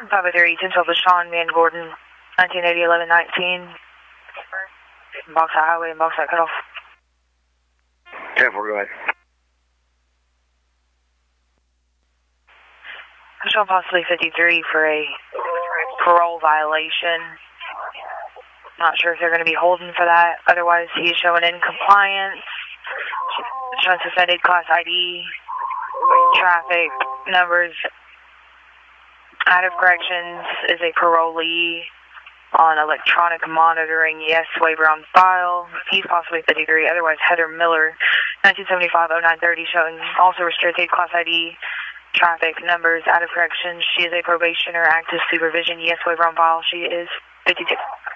503, 1012 LaShawn Van Gordon, 1980, 1119. Bauxite Highway and Bauxite Cutoff. 10-4, go ahead. I'm showing possibly 53 for a parole violation. Not sure if they're going to be holding for that. Otherwise, he's showing in compliance. Showing suspended class ID, traffic numbers. Out of corrections is a parolee on electronic monitoring. Yes, waiver on file. He's possibly 53. Otherwise, Heather Miller, 1975-0930, showing also restricted class ID, traffic numbers. Out of corrections. She is a probationer, active supervision. Yes, waiver on file. She is 52.